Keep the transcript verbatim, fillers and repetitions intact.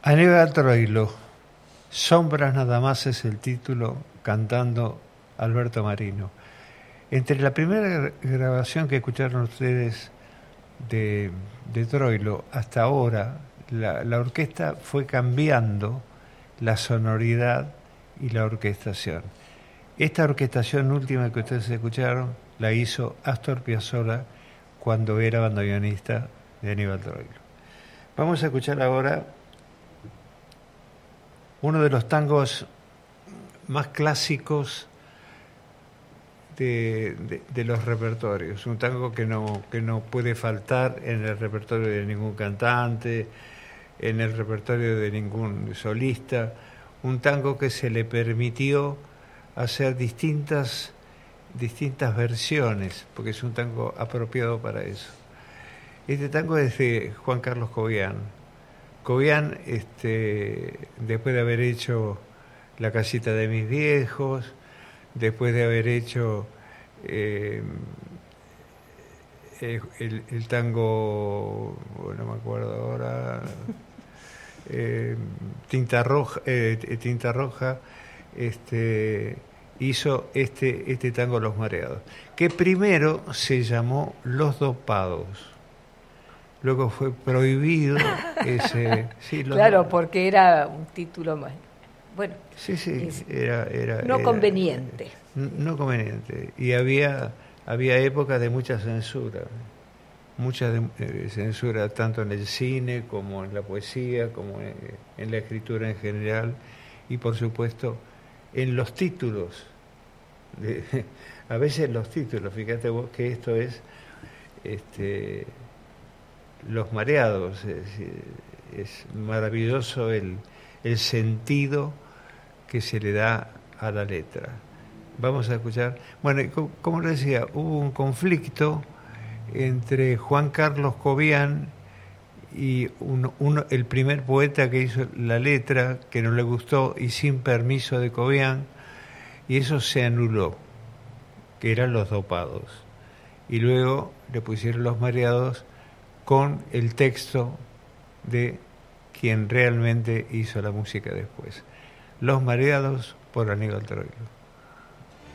Aníbal Troilo, Sombras nada más es el título, cantando Alberto Marino. Entre la primera grabación que escucharon ustedes de, de Troilo hasta ahora, la, la orquesta fue cambiando la sonoridad y la orquestación. Esta orquestación última que ustedes escucharon la hizo Astor Piazzolla cuando era bandoneonista de Aníbal Troilo. Vamos a escuchar ahora uno de los tangos más clásicos de, de, de los repertorios, un tango que no, que no puede faltar en el repertorio de ningún cantante, en el repertorio de ningún solista, un tango que se le permitió hacer distintas, distintas versiones, porque es un tango apropiado para eso. Este tango es de Juan Carlos Cobian. Cobian, este, después de haber hecho La casita de mis viejos, después de haber hecho eh, el, el tango, bueno, no me acuerdo ahora, eh, Tinta Roja, eh, Tinta Roja, este, hizo este, este tango Los Mareados, que primero se llamó Los Dopados. Luego fue prohibido ese... Sí, claro, dos, porque era un título más... Bueno, sí, sí, era, era, no era, conveniente. No conveniente. Y había, había épocas de mucha censura. Mucha de, eh, censura tanto en el cine como en la poesía, como en, en la escritura en general. Y por supuesto en los títulos. De, a veces los títulos, fíjate vos que esto es... este Los Mareados, es, es maravilloso el, el sentido que se le da a la letra. Vamos a escuchar, bueno, como les decía, hubo un conflicto entre Juan Carlos Cobian y uno, uno, el primer poeta que hizo la letra, que no le gustó y sin permiso de Cobian, y eso se anuló, que eran Los Dopados. Y luego le pusieron Los Mareados con el texto de quien realmente hizo la música después. Los Mareados por Aníbal Troilo.